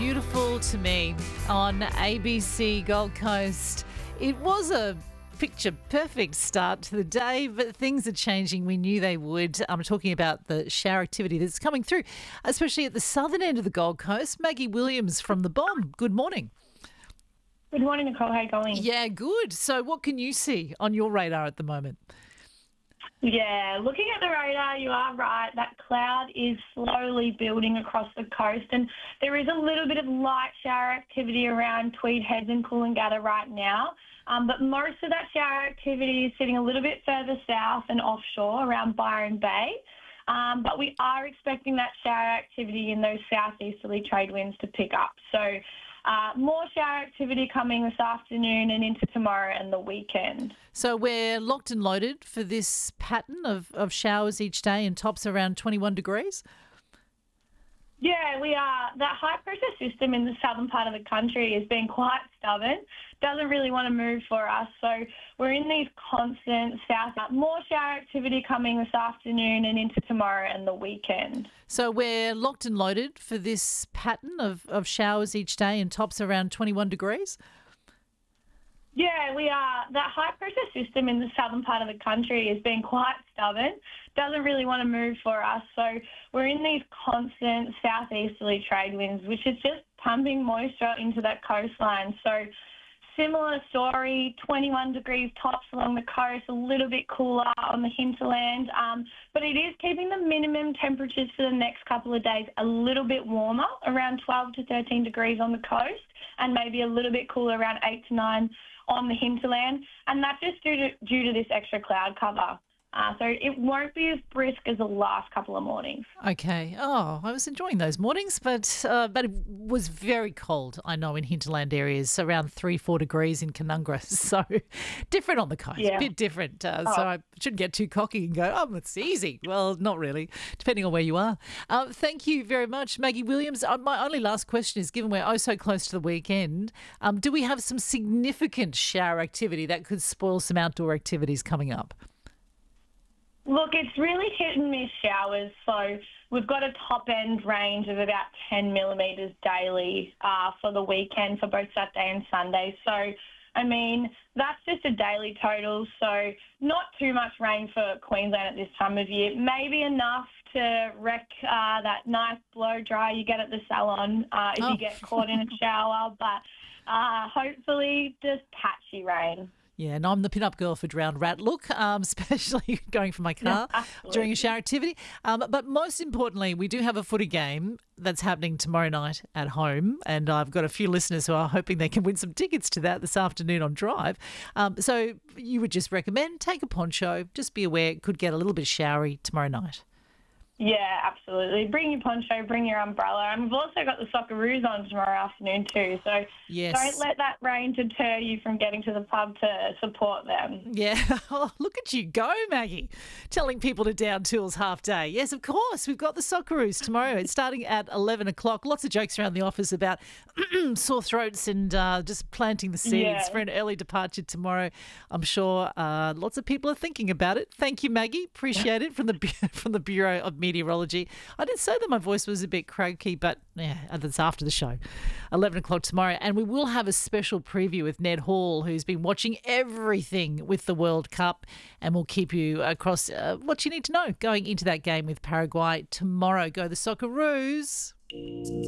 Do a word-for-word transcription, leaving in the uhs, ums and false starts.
Beautiful to Me on A B C Gold Coast. It was a picture perfect start to the day, but things are changing. We knew they would. I'm talking about the shower activity that's coming through, especially at the southern end of the Gold Coast. Maggie Williams from The Bomb. Good morning. Good morning, Nicole. How are you going? Yeah, good. So what can you see on your radar at the moment? Yeah, looking at the radar, you are right. That cloud is slowly building across the coast, and there is a little bit of light shower activity around Tweed Heads and Coolangatta right now. Um, but most of that shower activity is sitting a little bit further south and offshore around Byron Bay. Um, but we are expecting that shower activity in those southeasterly trade winds to pick up. So uh, more shower activity coming this afternoon and into tomorrow and the weekend. So we're locked and loaded for this pattern of, of showers each day and tops around twenty-one degrees? Yeah, we are. That high pressure system in the southern part of the country has been quite stubborn, doesn't really want to move for us. So we're in these constant south, more shower activity coming this afternoon and into tomorrow and the weekend. So we're locked and loaded for this pattern of, of showers each day and tops around twenty-one degrees? Yeah, we are. That high pressure system in the southern part of the country has been quite stubborn, doesn't really want to move for us. So we're in these constant southeasterly trade winds, which is just pumping moisture into that coastline. So similar story, twenty-one degrees tops along the coast, a little bit cooler on the hinterland. Um, but it is keeping the minimum temperatures for the next couple of days a little bit warmer, around twelve to thirteen degrees on the coast, and maybe a little bit cooler, around eight to nine on the hinterland, and that's just due to, due to this extra cloud cover. Uh, so it won't be as brisk as the last couple of mornings. Okay. Oh, I was enjoying those mornings, but uh, but it was very cold, I know, in hinterland areas, around three, four degrees in Canungra. So different on the coast, Yeah. a bit different. Uh, Oh. So I shouldn't get too cocky and go, oh, it's easy. Well, not really, depending on where you are. Uh, thank you very much, Maggie Williams. Uh, my only last question is, given we're oh so close to the weekend, um, do we have some significant shower activity that could spoil some outdoor activities coming up? Look, it's really hit and miss showers. So we've got a top end range of about ten millimetres daily uh, for the weekend for both Saturday and Sunday. So, I mean, that's just a daily total. So not too much rain for Queensland at this time of year. Maybe enough to wreck uh, that nice blow dry you get at the salon uh, if Oh. you get caught in a shower. But uh, hopefully just patchy rain. Yeah, and I'm the pin-up girl for Drowned Rat look, um, especially going from my car Yeah, absolutely. during a shower activity. Um, but most importantly, we do have a footy game that's happening tomorrow night at home, and I've got a few listeners who are hoping they can win some tickets to that this afternoon on Drive. Um, so you would just recommend take a poncho. Just be aware it could get a little bit showery tomorrow night. Yeah, absolutely. Bring your poncho, bring your umbrella. And we've also got the Socceroos on tomorrow afternoon too. So Yes. don't let that rain deter you from getting to the pub to support them. Yeah. Oh, look at you go, Maggie. Telling people to down tools half day. Yes, of course. We've got the Socceroos tomorrow. It's starting at eleven o'clock. Lots of jokes around the office about sore throats and uh, just planting the seeds Yeah. for an early departure tomorrow. I'm sure uh, lots of people are thinking about it. Thank you, Maggie. Appreciate it from the Bu- from the Bureau of Meteorology. I did say that my voice was a bit croaky, but yeah, that's after the show. eleven o'clock tomorrow. And we will have a special preview with Ned Hall, who's been watching everything with the World Cup, and we'll keep you across uh, what you need to know going into that game with Paraguay tomorrow. Go the Socceroos.